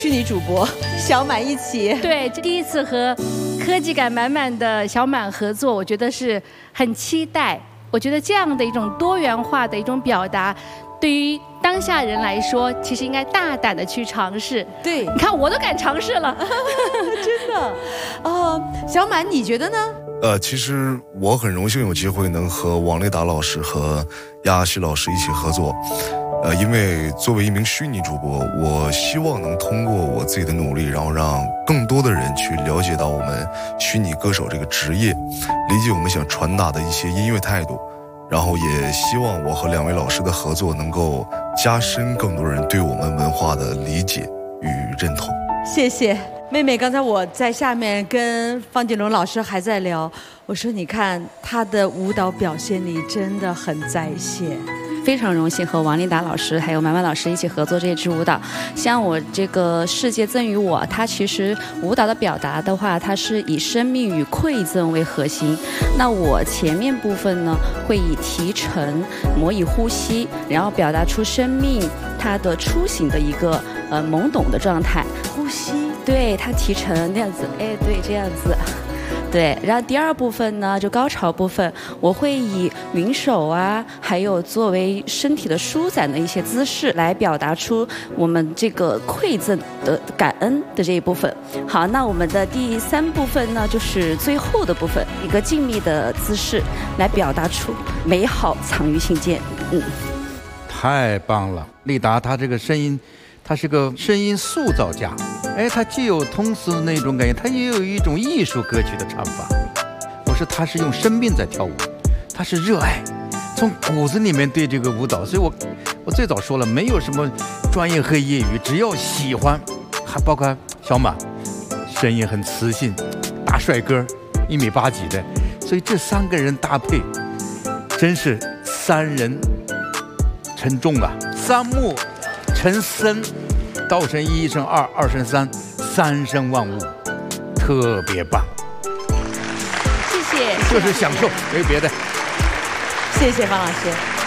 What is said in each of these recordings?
虚拟主播小满一起， 对，第一次和科技感满满的小满合作，我觉得是很期待。我觉得这样的一种多元化的一种表达，对于当下人来说，其实应该大胆的去尝试。 对， 你看我都敢尝试了， 真的。小满，你觉得呢？ 其实我很荣幸有机会能和王丽达老师和亚西老师一起合作。因为作为一名虚拟主播，我希望能通过我自己的努力，然后让更多的人去了解到我们虚拟歌手这个职业，理解我们想传达的一些音乐态度，然后也希望我和两位老师的合作能够加深更多人对我们文化的理解与认同。 谢谢妹妹。刚才我在下面跟方锦龙老师还在聊，我说你看他的舞蹈表现力真的很在线。 非常荣幸和王丽达老师还有满满老师一起合作这支舞蹈。像我这个世界赠予我，它其实舞蹈的表达的话，它是以生命与馈赠为核心。那我前面部分呢，会以提沉、模拟呼吸，然后表达出生命它的初醒的一个懵懂的状态。 呼吸， 对，它提沉那样子，哎，对，这样子。对，然后第二部分呢，就高潮部分，我会以云手啊，还有作为身体的舒展的一些姿势来表达出我们这个馈赠的感恩的这一部分。好，那我们的第三部分呢，就是最后的部分，一个静谧的姿势来表达出美好藏于心间。 太棒了，丽达她这个声音，她是个声音塑造家。哎，他既有通俗的那种感觉，他也有一种艺术歌曲的唱法。我说他是用生命在跳舞，他是热爱，从骨子里面对这个舞蹈。所以我最早说了，没有什么专业和业余，只要喜欢，还包括小满，声音很磁性，大帅哥，1.8米几的，所以这3个人搭配，真是3人成众啊，3木成僧。道成一，生二，二生三，三生万物，特别棒。 谢谢， 就是享受，没有别的。 谢谢方老师。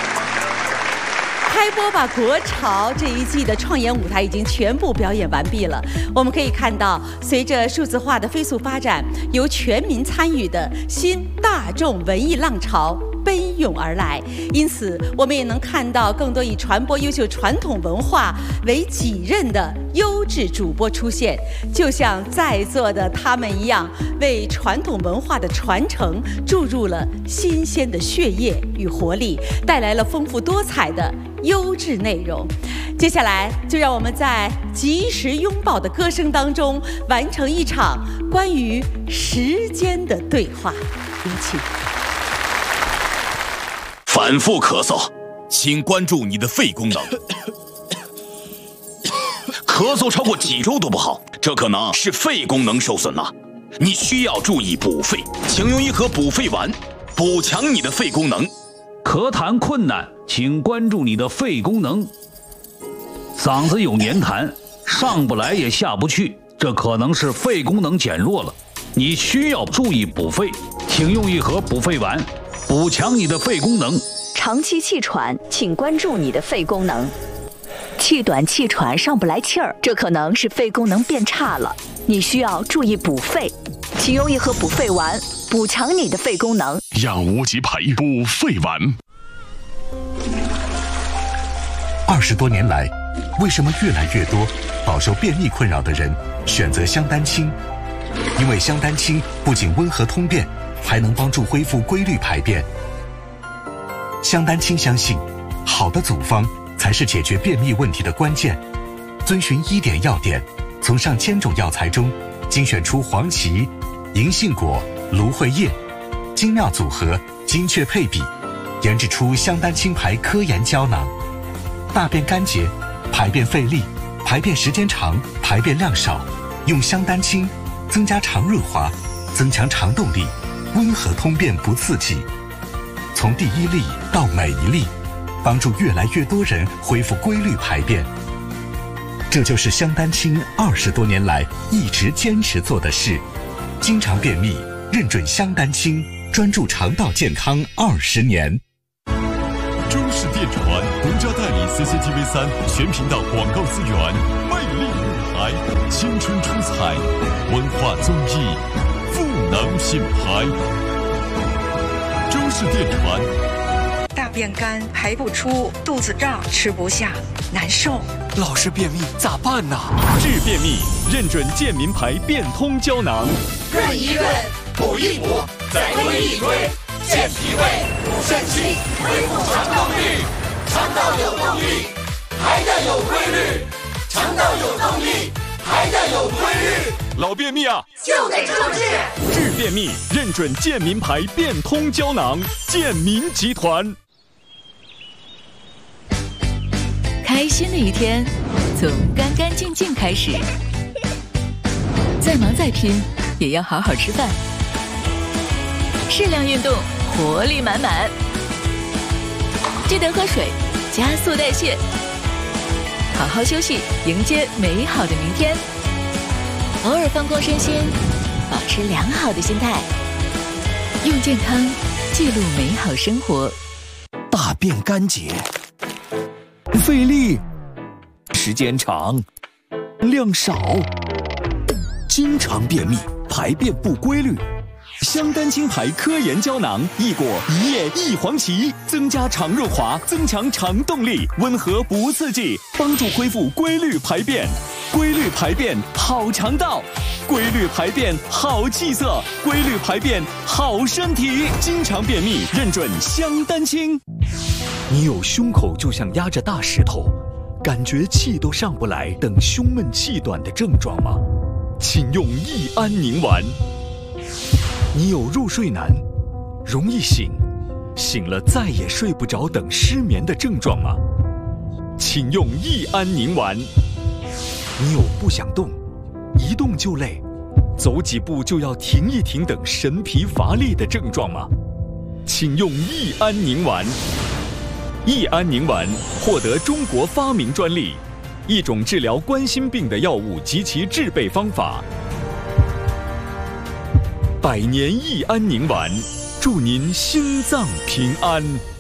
开播吧国潮这一季的创演舞台已经全部表演完毕了。我们可以看到，随着数字化的飞速发展，由全民参与的新大众文艺浪潮奔涌而来，因此我们也能看到更多以传播优秀传统文化为己任的优质主播出现，就像在座的他们一样，为传统文化的传承注入了新鲜的血液与活力，带来了丰富多彩的优质内容。接下来就让我们在及时拥抱的歌声当中，完成一场关于时间的对话。有请。 反复咳嗽，请关注你的肺功能。咳嗽超过几周都不好，这可能是肺功能受损了。你需要注意补肺，请用一盒补肺丸，补强你的肺功能。 咳痰困难，请关注你的肺功能。嗓子有黏痰，上不来也下不去，这可能是肺功能减弱了。你需要注意补肺，请用一盒补肺丸，补强你的肺功能。 长期气喘，请关注你的肺功能。气短气喘上不来气儿，这可能是肺功能变差了，你需要注意补肺，请用一盒补肺丸，补强你的肺功能。 让无极牌补肺丸。20多年来，为什么越来越多饱受便秘困扰的人选择香丹清？因为香丹清不仅温和通便，还能帮助恢复规律排便。香丹清相信，好的组方才是解决便秘问题的关键。遵循1点要点，从上千种药材中精选出黄芪、银杏果、芦荟叶，精妙组合，精确配比，研制出香丹清牌科研胶囊。大便干结、排便费力、排便时间长、排便量少，用香丹清增加肠润滑，增强肠动力，温和通便不刺激。从第一粒到每一粒，帮助越来越多人恢复规律排便。这就是香丹清20多年来一直坚持做的事。经常便秘，认准香丹清，专注肠道健康20年。 中视电传独家代理 CCTV3 全频道广告资源，魅力舞台。 牌，青春出彩，文化综艺，赋能品牌。周氏电传。 大便干，排不出，肚子胀，吃不下，难受。 老是便秘咋办呢？ 治便秘，认准健民牌变通胶囊。 润一润，补一补，再推一推，健脾胃，补肾气，恢复肠动力。肠道有动力，排的有规律。肠道有动力，排的有规律。 老便秘啊， 就得这么治。 治便秘，认准健民牌变通胶囊。健民集团。 开心的一天，从干干净净开始。再忙再拼，也要好好吃饭。适量运动，活力满满。记得喝水，加速代谢。好好休息，迎接美好的明天。偶尔放空身心，保持良好的心态。用健康记录美好生活。 大便干结。费力，时间长，量少，经常便秘，排便不规律。 香丹青牌科研胶囊，益果一叶一黄芪，增加肠润滑，增强肠动力，温和不刺激，帮助恢复规律排便。规律排便好肠道，规律排便好气色，规律排便好身体。经常便秘，认准香丹青。 你有胸口就像压着大石头，感觉气都上不来等胸闷气短的症状吗？ 请用益安宁丸。 你有入睡难，容易醒，醒了再也睡不着等失眠的症状吗？ 请用益安宁丸。 你有不想动，一动就累，走几步就要停一停等神疲乏力的症状吗？ 请用益安宁丸。益安宁丸获得中国发明专利，一种治疗冠心病的药物及其制备方法。百年益安宁丸，祝您心脏平安。